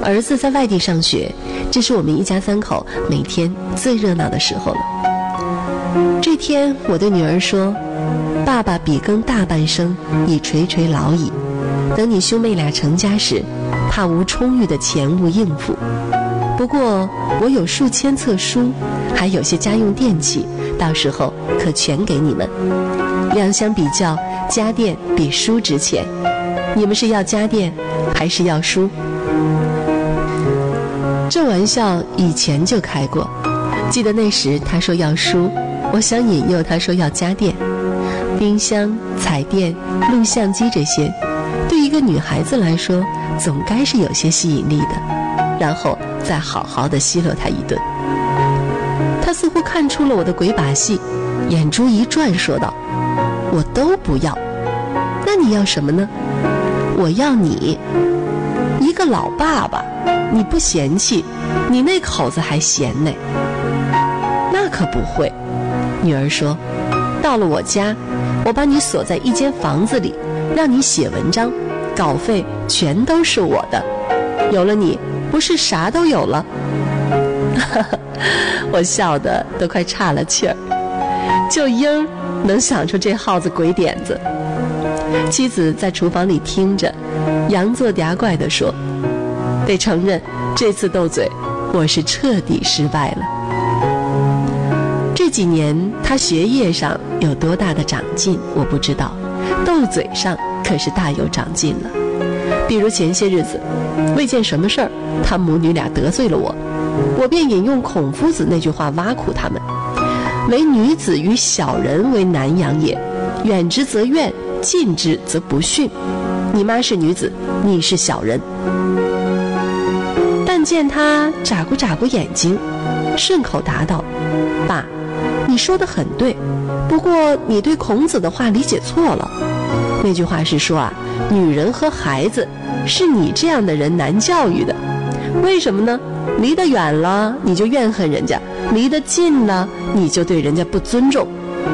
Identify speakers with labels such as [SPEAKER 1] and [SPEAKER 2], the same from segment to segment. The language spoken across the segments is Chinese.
[SPEAKER 1] 儿子在外地上学，这是我们一家三口每天最热闹的时候了。这天我对女儿说，爸爸比耕大半生，已垂垂老矣，等你兄妹俩成家时，怕无充裕的钱物应付。不过我有数千册书，还有些家用电器，到时候可全给你们。两相比较，家电比书值钱，你们是要家电还是要书？这玩笑以前就开过，记得那时他说要书，我想引诱他说要家电。冰箱、彩电、录像机这些，对一个女孩子来说，总该是有些吸引力的，然后再好好的奚落他一顿。他似乎看出了我的鬼把戏，眼珠一转说道，我都不要。那你要什么呢？我要你一个老爸爸，你不嫌弃，你那口子还嫌呢。那可不会，女儿说，到了我家，我把你锁在一间房子里，让你写文章，稿费全都是我的，有了你，不是啥都有了？我笑得都快岔了气儿，就英儿能想出这号子鬼点子。妻子在厨房里听着，佯作嗲怪地说，得承认这次斗嘴我是彻底失败了。这几年他学业上有多大的长进我不知道，斗嘴上可是大有长进了。比如前些日子为件什么事儿，他母女俩得罪了我，我便引用孔夫子那句话挖苦他们，唯女子与小人为难养也，远之则怨，近之则不逊。你妈是女子，你是小人。但见他眨咕眨咕眼睛，顺口答道，爸，你说得很对，不过你对孔子的话理解错了。那句话是说啊，女人和孩子是你这样的人难教育的。为什么呢？离得远了你就怨恨人家，离得近了你就对人家不尊重。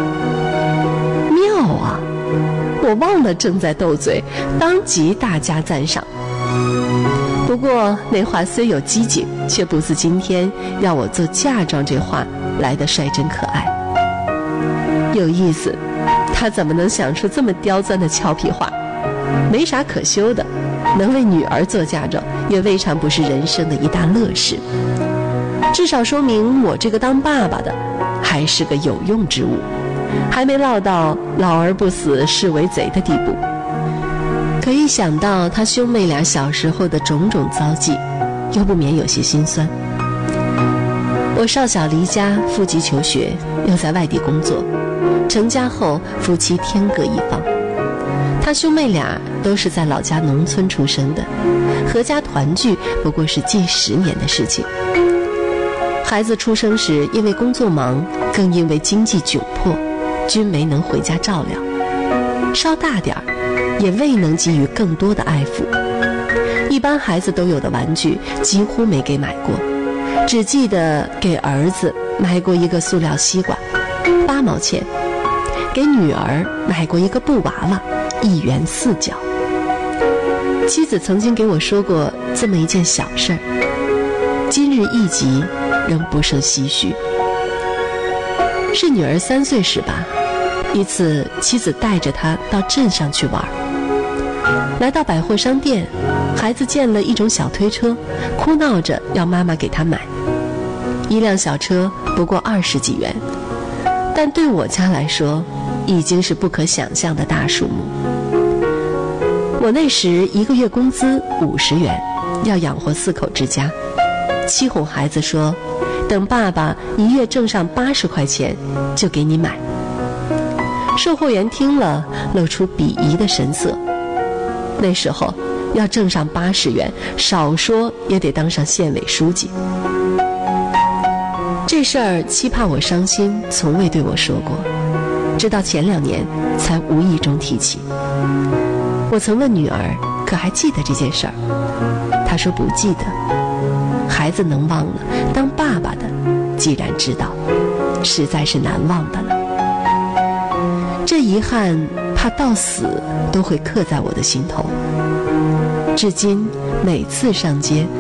[SPEAKER 1] 妙啊，我忘了正在斗嘴，当即大加赞赏。不过那话虽有机警，却不似今天要我做嫁妆这话来得率真可爱。有意思，他怎么能想出这么刁钻的俏皮话？没啥可羞的，能为女儿做嫁妆，也未尝不是人生的一大乐事。至少说明我这个当爸爸的还是个有用之物，还没落到老而不死是为贼的地步。可一想到他兄妹俩小时候的种种遭际，又不免有些心酸。我少小离家，父籍求学，又在外地工作，成家后夫妻天各一方。他兄妹俩都是在老家农村出生的，合家团聚不过是近10年的事情。孩子出生时因为工作忙，更因为经济窘迫，均没能回家照料。稍大点儿，也未能给予更多的爱抚。一般孩子都有的玩具几乎没给买过，只记得给儿子买过一个塑料吸管，8毛钱；给女儿买过一个布娃娃，1元4角。妻子曾经给我说过这么一件小事儿，今日一集，仍不胜唏嘘。是女儿3岁时吧，一次妻子带着她到镇上去玩，来到百货商店，孩子见了一种小推车，哭闹着要妈妈给他买。一辆小车不过20几元，但对我家来说已经是不可想象的大数目。我那时1个月工资50元，要养活4口之家，欺哄孩子说，等爸爸1月挣上80块钱就给你买。售货员听了露出鄙夷的神色，那时候要挣上80元，少说也得当上县委书记。这事儿欺怕我伤心，从未对我说过，直到前2年才无意中提起。我曾问女儿可还记得这件事儿，她说不记得。孩子能忘了，当爸爸的既然知道，实在是难忘的了。这遗憾怕到死都会刻在我的心头，至今每次上街